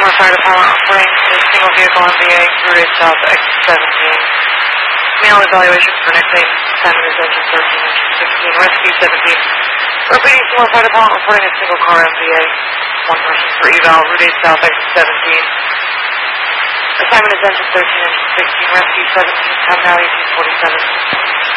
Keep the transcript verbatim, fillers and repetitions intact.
Seymour Fire Department reporting to single vehicle M V A, Route eight South, exit seventeen. Mail evaluation for nickname, Simon is engine thirteen, engine sixteen, rescue seventeen. Repeating Seymour Fire Department reporting a single car M V A, one person for eval, Route eight South, exit seventeen. Assignment is engine thirteen, engine sixteen, rescue seventeen, time now eighteen forty-seven.